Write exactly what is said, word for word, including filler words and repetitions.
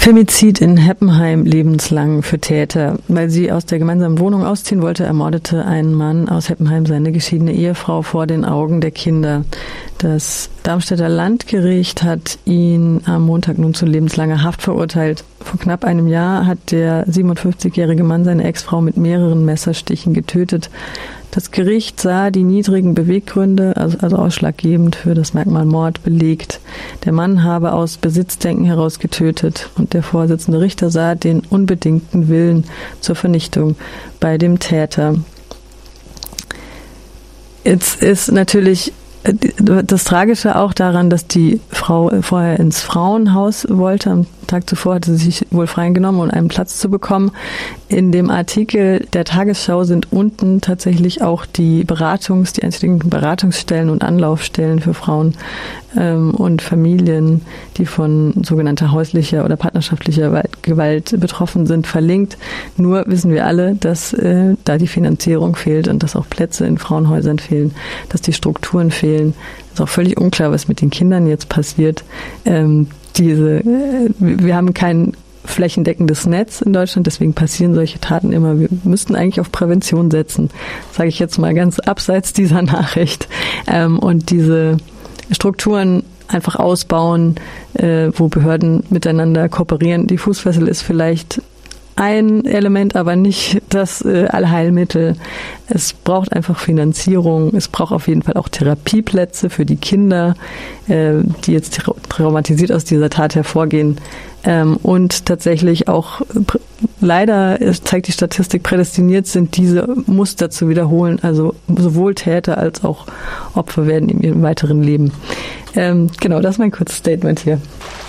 Femizid in Heppenheim lebenslang für Täter. Weil sie aus der gemeinsamen Wohnung ausziehen wollte, ermordete ein Mann aus Heppenheim seine geschiedene Ehefrau vor den Augen der Kinder. Das Darmstädter Landgericht hat ihn am Montag nun zu lebenslanger Haft verurteilt. Vor knapp einem Jahr hat der siebenundfünfzigjährige Mann seine Ex-Frau mit mehreren Messerstichen getötet. Das Gericht sah die niedrigen Beweggründe, also, also ausschlaggebend für das Merkmal Mord, belegt. Der Mann habe aus Besitzdenken heraus getötet und der Vorsitzende Richter sah den unbedingten Willen zur Vernichtung bei dem Täter. Jetzt ist natürlich das Tragische auch daran, dass die Frau vorher ins Frauenhaus wollte. Am Tag zuvor hatte sie sich wohl freigenommen, um einen Platz zu bekommen. In dem Artikel der Tagesschau sind unten tatsächlich auch die Beratungs-, die einzigen Beratungsstellen und Anlaufstellen für Frauen ähm, und Familien, die von sogenannter häuslicher oder partnerschaftlicher Gewalt betroffen sind, verlinkt. Nur wissen wir alle, dass äh, da die Finanzierung fehlt und dass auch Plätze in Frauenhäusern fehlen, dass die Strukturen fehlen. Es ist auch völlig unklar, was mit den Kindern jetzt passiert. Ähm, diese, äh, wir haben kein flächendeckendes Netz in Deutschland, deswegen passieren solche Taten immer. Wir müssten eigentlich auf Prävention setzen, sage ich jetzt mal ganz abseits dieser Nachricht. Ähm, und diese Strukturen einfach ausbauen, äh, wo Behörden miteinander kooperieren. Die Fußfessel ist vielleicht ein Element, aber nicht das äh, Allheilmittel. Es braucht einfach Finanzierung. Es braucht auf jeden Fall auch Therapieplätze für die Kinder, äh, die jetzt tra- traumatisiert aus dieser Tat hervorgehen. Ähm, und tatsächlich auch, pr- leider es zeigt die Statistik, prädestiniert sind, diese Muster zu wiederholen. Also sowohl Täter als auch Opfer werden in ihrem weiteren Leben. Ähm, genau, das ist mein kurzes Statement hier.